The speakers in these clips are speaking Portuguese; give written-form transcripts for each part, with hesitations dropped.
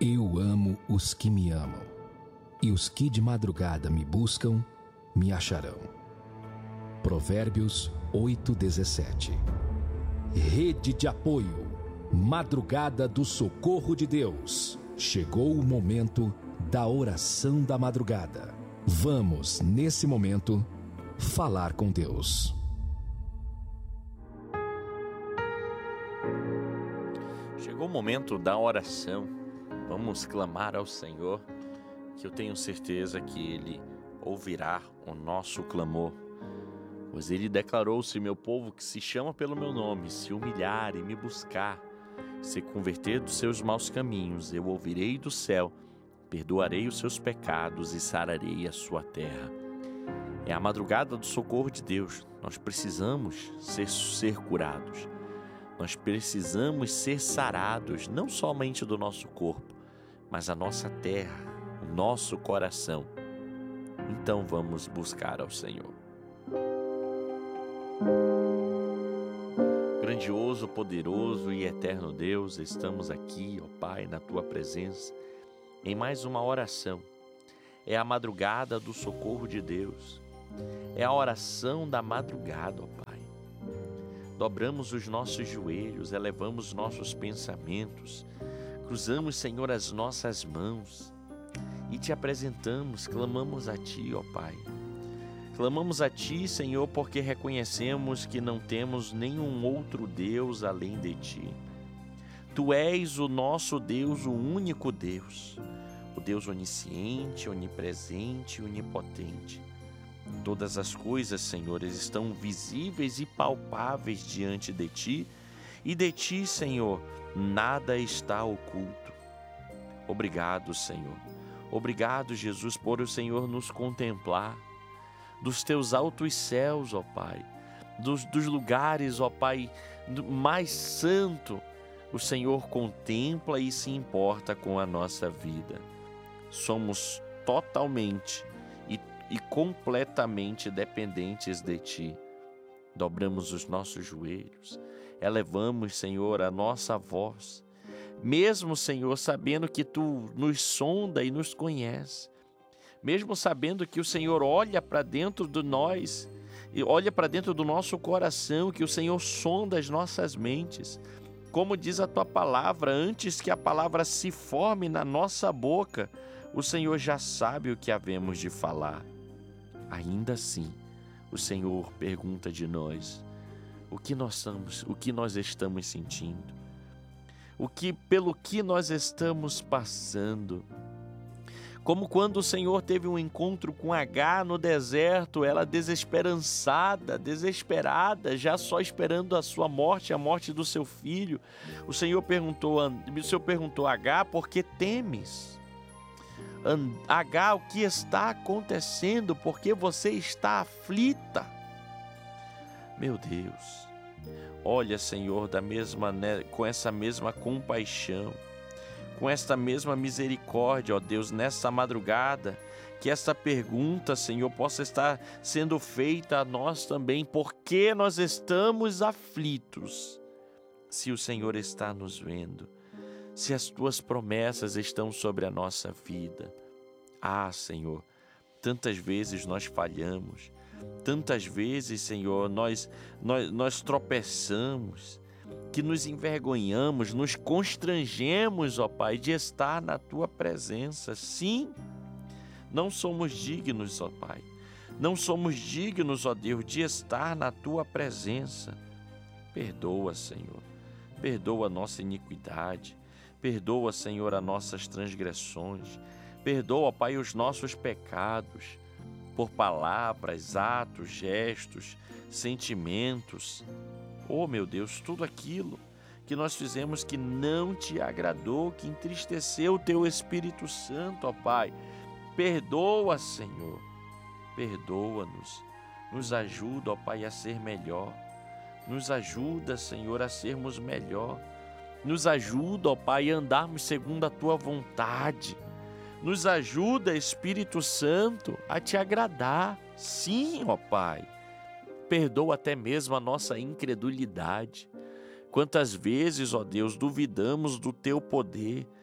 Eu amo os que me amam, e os que de madrugada me buscam, me acharão. Provérbios 8:17. Rede de apoio, madrugada do socorro de Deus. Chegou o momento da oração da madrugada. Vamos, nesse momento, falar com Deus. Chegou o momento da oração. Vamos clamar ao Senhor, que eu tenho certeza que Ele ouvirá o nosso clamor. Pois Ele declarou: se meu povo que se chama pelo meu nome se humilhar e me buscar, se converter dos seus maus caminhos, eu ouvirei do céu, perdoarei os seus pecados e sararei a sua terra. É a madrugada do socorro de Deus. Nós precisamos ser curados. Nós precisamos ser sarados, não somente do nosso corpo, mas a nossa terra, o nosso coração. Então vamos buscar ao Senhor. Grandioso, poderoso e eterno Deus, estamos aqui, ó Pai, na Tua presença, em mais uma oração. É a madrugada do socorro de Deus. É a oração da madrugada, ó Pai. Dobramos os nossos joelhos, elevamos nossos pensamentos, cruzamos, Senhor, as nossas mãos e Te apresentamos, clamamos a Ti, ó Pai. Clamamos a Ti, Senhor, porque reconhecemos que não temos nenhum outro Deus além de Ti. Tu és o nosso Deus, o único Deus, o Deus onisciente, onipresente e onipotente. Todas as coisas, Senhor, estão visíveis e palpáveis diante de Ti, e de Ti, Senhor, nada está oculto. Obrigado, Senhor. Obrigado, Jesus, por o Senhor nos contemplar dos Teus altos céus, ó Pai, dos lugares, ó Pai, mais santo. O Senhor contempla e se importa com a nossa vida. Somos totalmente e completamente dependentes de Ti. Dobramos os nossos joelhos, elevamos, Senhor, a nossa voz, mesmo, Senhor, sabendo que Tu nos sonda e nos conhece, mesmo sabendo que o Senhor olha para dentro de nós, e olha para dentro do nosso coração, que o Senhor sonda as nossas mentes. Como diz a Tua palavra, antes que a palavra se forme na nossa boca, o Senhor já sabe o que havemos de falar. Ainda assim, o Senhor pergunta de nós o que nós estamos sentindo, pelo que nós estamos passando. Como quando o Senhor teve um encontro com Agar no deserto, ela desesperada, já só esperando a sua morte, a morte do seu filho. O Senhor perguntou a Agar: por que temes? Agar, o que está acontecendo? Por que você está aflita? Meu Deus, olha, Senhor, com essa mesma compaixão, com esta mesma misericórdia, ó Deus, nessa madrugada, que essa pergunta, Senhor, possa estar sendo feita a nós também. Por que nós estamos aflitos? Se o Senhor está nos vendo, se as Tuas promessas estão sobre a nossa vida. Ah, Senhor, tantas vezes nós falhamos, tantas vezes, Senhor, nós tropeçamos, que nos envergonhamos, nos constrangemos, ó Pai, de estar na Tua presença. Sim, não somos dignos, ó Pai, não somos dignos, ó Deus, de estar na Tua presença. Perdoa, Senhor, perdoa a nossa iniquidade, perdoa, Senhor, as nossas transgressões, perdoa, ó Pai, os nossos pecados, por palavras, atos, gestos, sentimentos. Oh, meu Deus, tudo aquilo que nós fizemos que não Te agradou, que entristeceu o Teu Espírito Santo, ó Pai. Perdoa, Senhor, perdoa-nos. Nos ajuda, ó Pai, a ser melhor. Nos ajuda, Senhor, a sermos melhor. Nos ajuda, ó Pai, a andarmos segundo a Tua vontade. Nos ajuda, Espírito Santo, a Te agradar. Sim, ó Pai. Perdoa até mesmo a nossa incredulidade. Quantas vezes, ó Deus, duvidamos do Teu poder,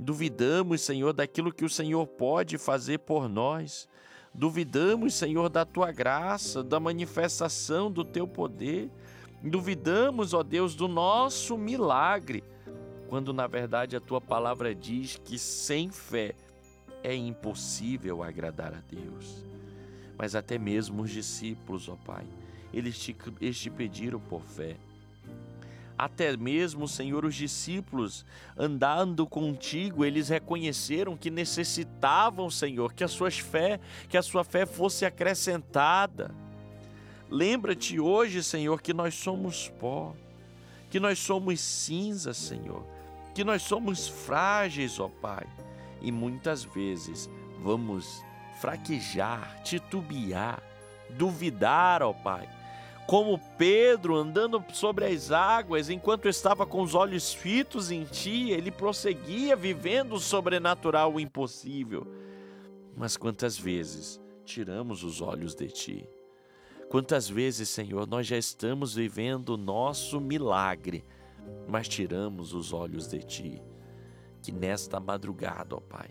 Duvidamos, Senhor, daquilo que o Senhor pode fazer por nós. Duvidamos, Senhor, da Tua graça, da manifestação do Teu poder. Duvidamos, ó Deus, do nosso milagre, quando na verdade a Tua palavra diz que sem fé é impossível agradar a Deus. Mas até mesmo os discípulos, ó Pai, eles te pediram por fé. Até mesmo, Senhor, os discípulos andando contigo, eles reconheceram que necessitavam, Senhor, que a sua fé fosse acrescentada. Lembra-te hoje, Senhor, que nós somos pó, que nós somos cinza, Senhor, que nós somos frágeis, ó Pai, e muitas vezes vamos fraquejar, titubear, duvidar, ó Pai. Como Pedro andando sobre as águas, enquanto estava com os olhos fitos em Ti, ele prosseguia vivendo o sobrenatural, o impossível. Mas quantas vezes tiramos os olhos de Ti? Quantas vezes, Senhor, nós já estamos vivendo o nosso milagre, mas tiramos os olhos de Ti? Que nesta madrugada, ó Pai,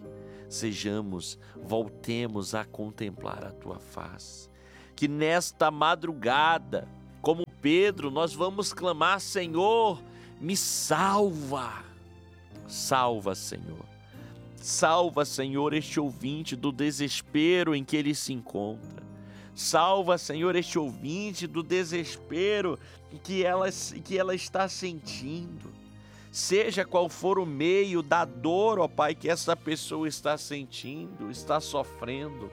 voltemos a contemplar a Tua face. Que nesta madrugada, como Pedro, nós vamos clamar: Senhor, me salva. Salva, Senhor. Salva, Senhor, este ouvinte do desespero em que ele se encontra. Salva, Senhor, este ouvinte do desespero que ela está sentindo. Seja qual for o meio da dor, ó Pai, que essa pessoa está sentindo, está sofrendo.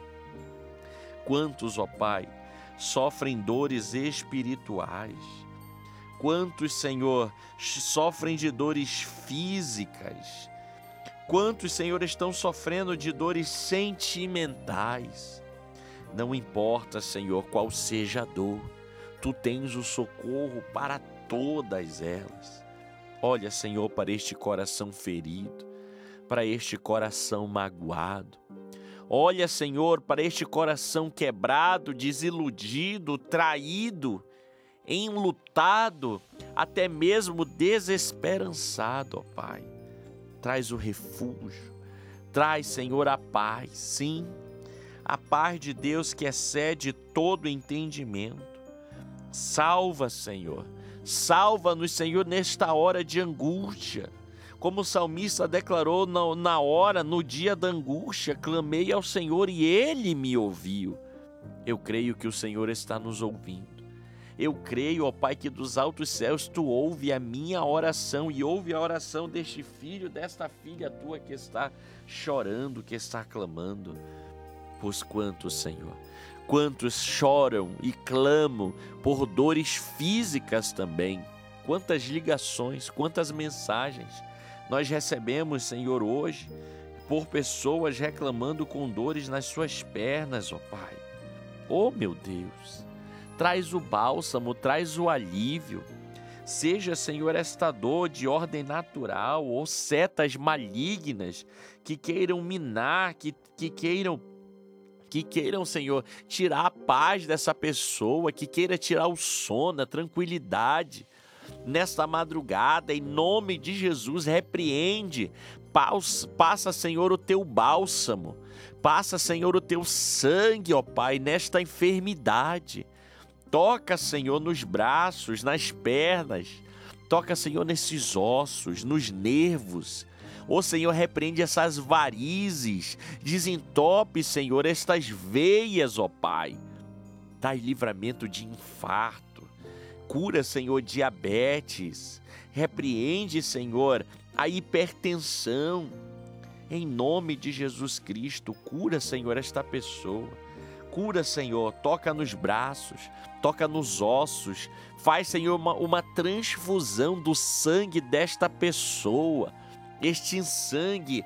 Quantos, ó Pai, sofrem dores espirituais? Quantos, Senhor, sofrem de dores físicas? Quantos, Senhor, estão sofrendo de dores sentimentais? Não importa, Senhor, qual seja a dor, Tu tens o socorro para todas elas. Olha, Senhor, para este coração ferido, para este coração magoado. Olha, Senhor, para este coração quebrado, desiludido, traído, enlutado, até mesmo desesperançado, ó Pai. Traz o refúgio, traz, Senhor, a paz, sim, a paz de Deus que excede todo entendimento. Salva, Senhor, salva-nos, Senhor, nesta hora de angústia. Como o salmista declarou no dia da angústia, clamei ao Senhor e Ele me ouviu. Eu creio que o Senhor está nos ouvindo. Eu creio, ó Pai, que dos altos céus Tu ouve a minha oração e ouve a oração deste filho, desta filha Tua que está chorando, que está clamando. Pois quantos, Senhor, quantos choram e clamam por dores físicas também. Quantas ligações, quantas mensagens nós recebemos, Senhor, hoje, por pessoas reclamando com dores nas suas pernas, ó Pai. Oh, meu Deus, traz o bálsamo, traz o alívio. Seja, Senhor, esta dor de ordem natural ou setas malignas que queiram minar, que queiram, Senhor, tirar a paz dessa pessoa, que queira tirar o sono, a tranquilidade. Nesta madrugada, em nome de Jesus, repreende, passa, Senhor, o Teu bálsamo, passa, Senhor, o Teu sangue, ó Pai, nesta enfermidade. Toca, Senhor, nos braços, nas pernas, toca, Senhor, nesses ossos, nos nervos. Ó Senhor, repreende essas varizes, desentope, Senhor, estas veias, ó Pai. Dai livramento de infarto. Cura, Senhor, diabetes. Repreende, Senhor, a hipertensão. Em nome de Jesus Cristo, cura, Senhor, esta pessoa. Cura, Senhor, toca nos braços, toca nos ossos. Faz, Senhor, uma transfusão do sangue desta pessoa. Este sangue,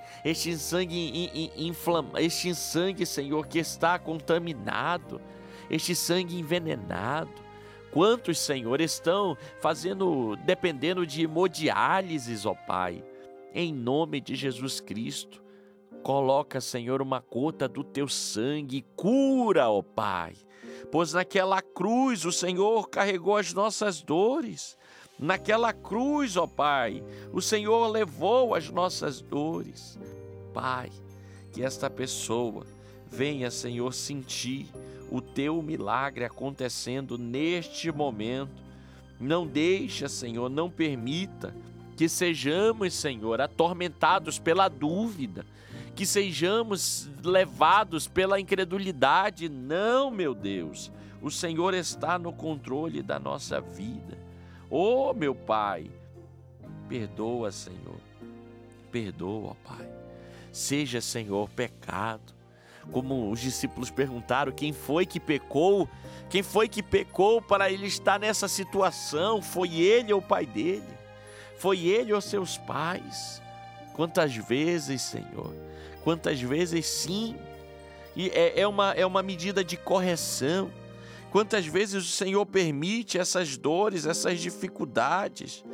Senhor, que está contaminado. Este sangue envenenado. Quantos, Senhor, estão dependendo de hemodiálise, ó Pai. Em nome de Jesus Cristo, coloca, Senhor, uma gota do Teu sangue e cura, ó Pai. Pois naquela cruz o Senhor carregou as nossas dores. Naquela cruz, ó Pai, o Senhor levou as nossas dores. Pai, que esta pessoa venha, Senhor, sentir o teu milagre acontecendo neste momento. Não deixa, Senhor, não permita que sejamos, Senhor, atormentados pela dúvida, que sejamos levados pela incredulidade. Não, meu Deus, o Senhor está no controle da nossa vida. Oh, meu Pai, perdoa, Senhor, perdoa, ó Pai. Seja, Senhor, pecado. Como os discípulos perguntaram, quem foi que pecou? Quem foi que pecou para ele estar nessa situação? Foi ele ou o pai dele? Foi ele ou seus pais? Quantas vezes, Senhor? Quantas vezes sim? E é uma medida de correção. Quantas vezes o Senhor permite essas dores, essas dificuldades,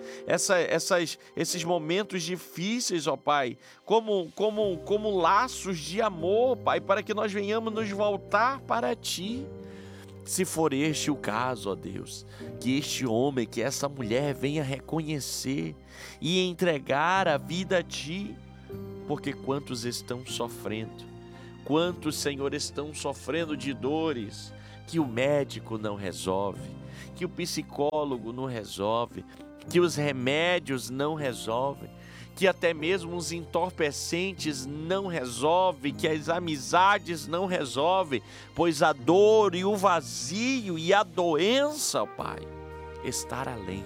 esses momentos difíceis, ó Pai, como laços de amor, Pai, para que nós venhamos nos voltar para Ti. Se for este o caso, ó Deus, que este homem, que essa mulher venha reconhecer e entregar a vida a Ti, porque quantos estão sofrendo, quantos, Senhor, estão sofrendo de dores, que o médico não resolve, que o psicólogo não resolve, que os remédios não resolvem, que até mesmo os entorpecentes não resolvem, que as amizades não resolvem, pois a dor e o vazio e a doença, Pai, estar além.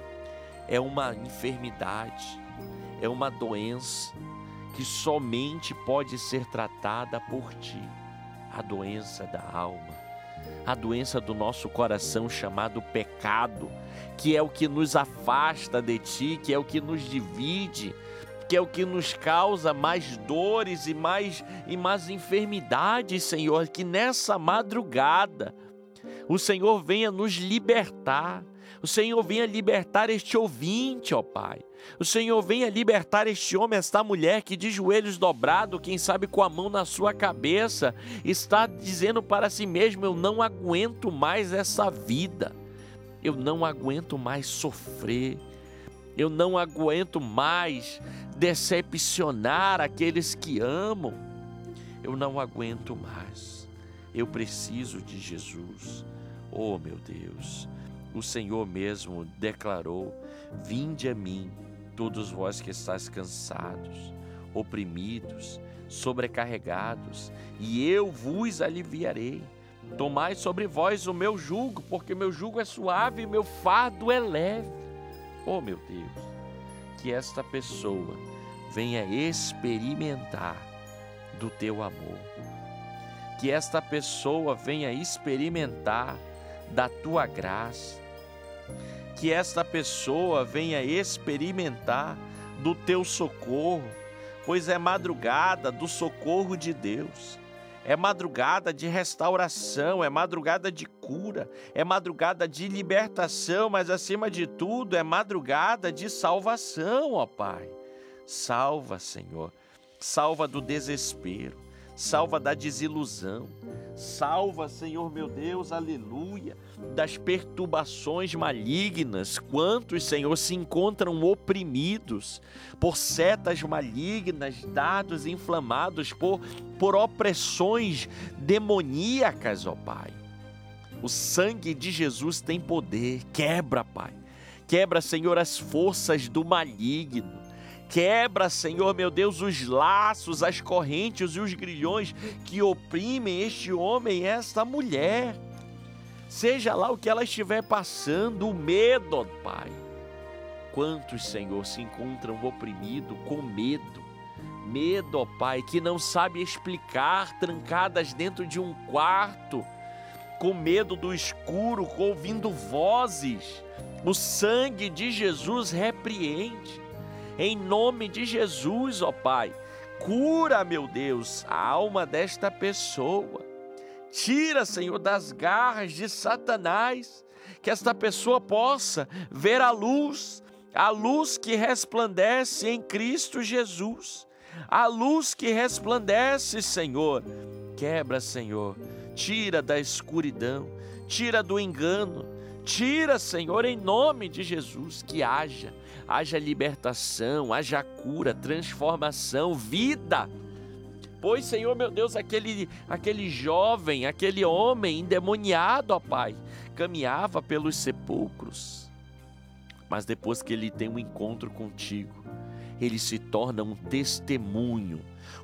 É uma enfermidade, é uma doença que somente pode ser tratada por Ti, a doença da alma, a doença do nosso coração chamado pecado, que é o que nos afasta de Ti, que é o que nos divide, que é o que nos causa mais dores e mais enfermidades, Senhor, que nessa madrugada o Senhor venha nos libertar, o Senhor venha libertar este ouvinte, ó Pai. O Senhor venha libertar este homem, esta mulher que de joelhos dobrados, quem sabe com a mão na sua cabeça, está dizendo para si mesmo: eu não aguento mais essa vida, eu não aguento mais sofrer, eu não aguento mais decepcionar aqueles que amam, eu não aguento mais, eu preciso de Jesus. Oh, meu Deus, o Senhor mesmo declarou: vinde a mim, todos vós que estáis cansados, oprimidos, sobrecarregados, e eu vos aliviarei. Tomai sobre vós o meu jugo, porque meu jugo é suave e meu fardo é leve. Oh, meu Deus, que esta pessoa venha experimentar do teu amor, que esta pessoa venha experimentar da tua graça, que esta pessoa venha experimentar do teu socorro, pois é madrugada do socorro de Deus, é madrugada de restauração, é madrugada de cura, é madrugada de libertação, mas acima de tudo é madrugada de salvação, ó Pai. Salva, Senhor, salva do desespero, salva da desilusão, salva, Senhor meu Deus, aleluia, das perturbações malignas. Quantos, Senhor, se encontram oprimidos por setas malignas, dados inflamados por opressões demoníacas, ó Pai. O sangue de Jesus tem poder. Quebra, Pai, quebra, Senhor, as forças do maligno. Quebra, Senhor, meu Deus, os laços, as correntes e os grilhões que oprimem este homem e esta mulher. Seja lá o que ela estiver passando, o medo, ó Pai. Quantos, Senhor, se encontram oprimidos com medo? Medo, ó Pai, que não sabe explicar, trancadas dentro de um quarto, com medo do escuro, ouvindo vozes. O sangue de Jesus repreende. Em nome de Jesus, ó Pai, cura, meu Deus, a alma desta pessoa. Tira, Senhor, das garras de Satanás, que esta pessoa possa ver a luz que resplandece em Cristo Jesus, a luz que resplandece, Senhor. Quebra, Senhor, tira da escuridão, tira do engano, Tira, Senhor, em nome de Jesus, que haja libertação, haja cura, transformação, vida. Pois, Senhor, meu Deus, aquele jovem, aquele homem endemoniado, ó Pai, caminhava pelos sepulcros. Mas depois que ele tem um encontro contigo, ele se torna um testemunho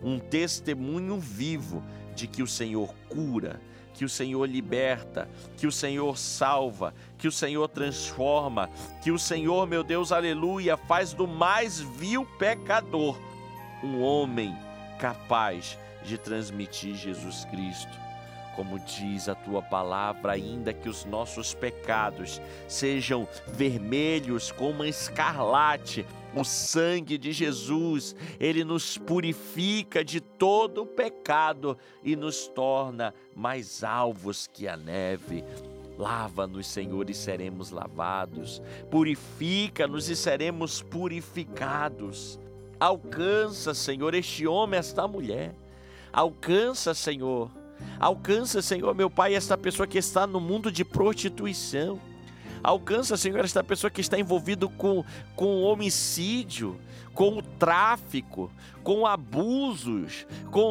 vivo de que o Senhor cura, que o Senhor liberta, que o Senhor salva, que o Senhor transforma, que o Senhor, meu Deus, aleluia, faz do mais vil pecador um homem capaz de transmitir Jesus Cristo. Como diz a tua palavra, ainda que os nossos pecados sejam vermelhos como escarlate, o sangue de Jesus, ele nos purifica de todo o pecado e nos torna mais alvos que a neve. Lava-nos, Senhor, e seremos lavados. Purifica-nos e seremos purificados. Alcança, Senhor, este homem, esta mulher. Alcança, Senhor, meu Pai, esta pessoa que está no mundo de prostituição. Alcança, Senhor, esta pessoa que está envolvida com o homicídio, com o tráfico, com abusos,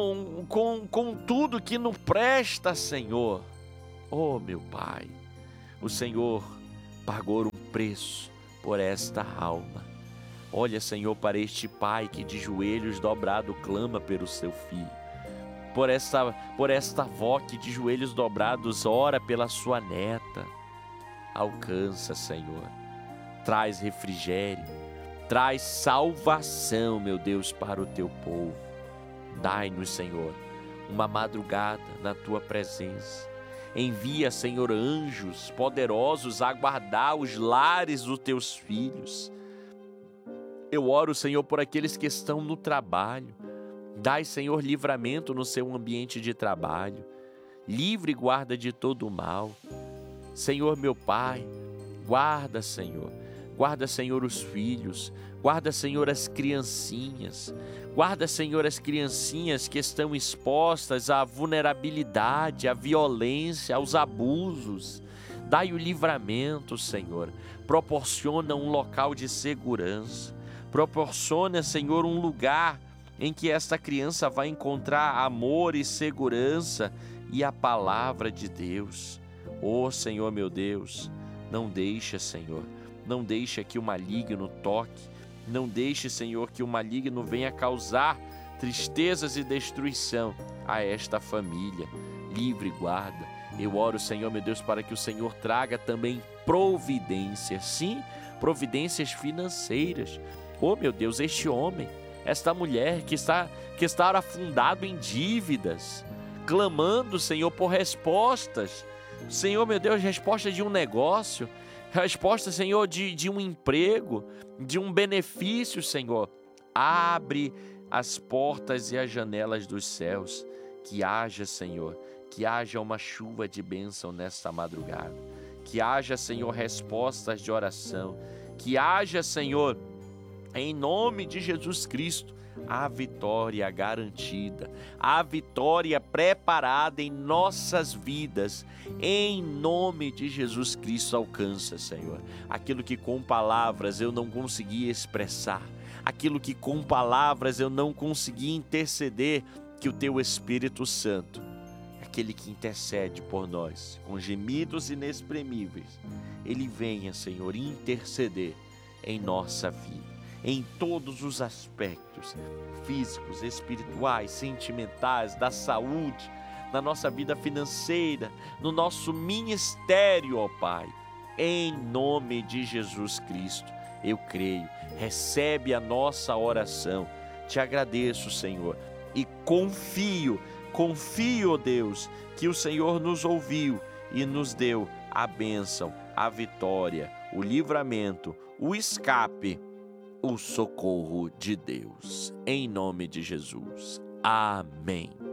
com tudo que não presta, Senhor. Oh, meu Pai, o Senhor pagou um preço por esta alma. Olha, Senhor, para este pai que de joelhos dobrado clama pelo seu filho. Por esta avó que de joelhos dobrados ora pela sua neta. Alcança, Senhor. Traz refrigério, traz salvação, meu Deus, para o teu povo. Dai-nos, Senhor, uma madrugada na tua presença. Envia, Senhor, anjos poderosos a guardar os lares dos teus filhos. Eu oro, Senhor, por aqueles que estão no trabalho. Dai, Senhor, livramento no seu ambiente de trabalho. Livre e guarda de todo o mal. Senhor, meu Pai, guarda, Senhor. Guarda, Senhor, os filhos. Guarda, Senhor, as criancinhas. Guarda, Senhor, as criancinhas que estão expostas à vulnerabilidade, à violência, aos abusos. Dai o livramento, Senhor. Proporciona um local de segurança. Proporciona, Senhor, um lugar em que esta criança vai encontrar amor e segurança e a palavra de Deus. Oh, Senhor, meu Deus, não deixa, Senhor, não deixa que o maligno toque, não deixe, Senhor, que o maligno venha causar tristezas e destruição a esta família. Livre e guarda. Eu oro, Senhor, meu Deus, para que o Senhor traga também providências, sim, providências financeiras. Oh, meu Deus, este homem, esta mulher que está afundado em dívidas, clamando, Senhor, por respostas. Senhor, meu Deus, resposta de um negócio, resposta, Senhor, de um emprego, de um benefício, Senhor. Abre as portas e as janelas dos céus, que haja, Senhor, que haja uma chuva de bênção nesta madrugada, que haja, Senhor, respostas de oração, que haja, Senhor, em nome de Jesus Cristo, a vitória garantida, a vitória preparada em nossas vidas, em nome de Jesus Cristo. Alcança, Senhor, aquilo que com palavras eu não consegui expressar, aquilo que com palavras eu não consegui interceder, que o Teu Espírito Santo, aquele que intercede por nós, com gemidos inexprimíveis, Ele venha, Senhor, interceder em nossa vida, em todos os aspectos, físicos, espirituais, sentimentais, da saúde, na nossa vida financeira, no nosso ministério, ó Pai, em nome de Jesus Cristo. Eu creio, recebe a nossa oração, te agradeço, Senhor, e confio, ó Deus, que o Senhor nos ouviu e nos deu a bênção, a vitória, o livramento, o escape, o socorro de Deus, em nome de Jesus. Amém.